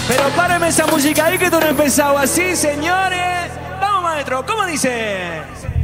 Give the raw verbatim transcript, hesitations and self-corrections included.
Pero páreme esa música ahí que tú no has empezado así, señores. Vamos, maestro, ¿cómo dice?